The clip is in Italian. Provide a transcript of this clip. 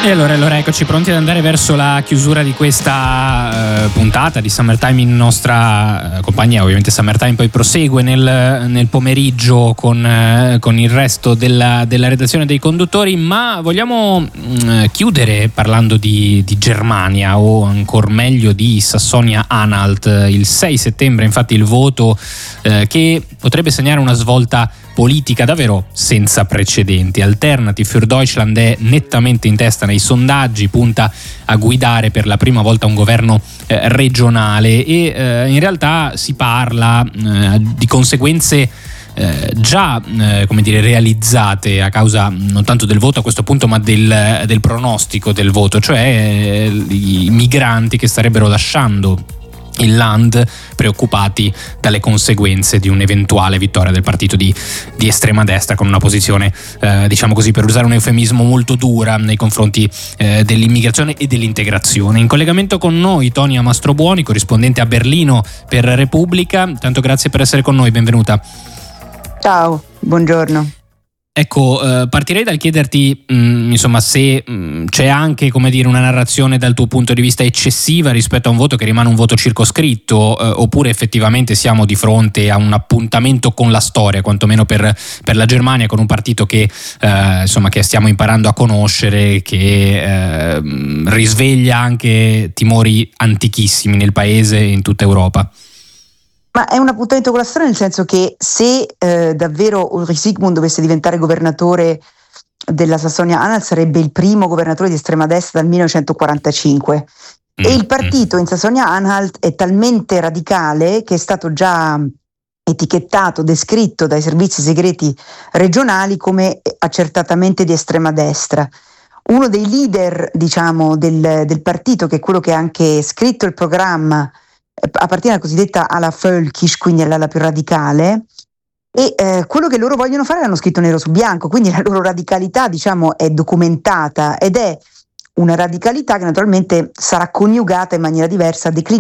E allora eccoci pronti ad andare verso la chiusura di questa puntata di Summertime in nostra compagnia. Ovviamente Summertime poi prosegue nel pomeriggio con il resto della redazione dei conduttori, ma vogliamo chiudere parlando di Germania, o ancor meglio di Sassonia-Anhalt. Il 6 settembre infatti il voto che potrebbe segnare una svolta politica davvero senza precedenti. Alternative für Deutschland è nettamente in testa nei sondaggi, punta a guidare per la prima volta un governo regionale e in realtà si parla di conseguenze già realizzate a causa non tanto del voto a questo punto, ma del pronostico del voto, cioè i migranti che starebbero lasciando il Land preoccupati dalle conseguenze di un'eventuale vittoria del partito di estrema destra, con una posizione diciamo così, per usare un eufemismo, molto dura nei confronti dell'immigrazione e dell'integrazione. In collegamento con noi Tonia Mastrobuoni, corrispondente a Berlino per Repubblica. Tanto grazie per essere con noi, benvenuta. Ciao, buongiorno. Ecco, partirei dal chiederti se c'è anche, una narrazione dal tuo punto di vista eccessiva rispetto a un voto che rimane un voto circoscritto, oppure effettivamente siamo di fronte a un appuntamento con la storia, quantomeno per la Germania, con un partito che stiamo imparando a conoscere, che risveglia anche timori antichissimi nel paese e in tutta Europa. Ma è un appuntamento con la storia, nel senso che se davvero Ulrich Siegmund dovesse diventare governatore della Sassonia-Anhalt, sarebbe il primo governatore di estrema destra dal 1945 e il partito in Sassonia-Anhalt è talmente radicale che è stato già etichettato, descritto dai servizi segreti regionali come accertatamente di estrema destra. Uno dei leader, del partito, che è quello che ha anche scritto il programma, appartiene alla cosiddetta ala Völkisch, quindi all'ala più radicale, e quello che loro vogliono fare l'hanno scritto nero su bianco, quindi la loro radicalità è documentata, ed è una radicalità che naturalmente sarà coniugata in maniera diversa, declinata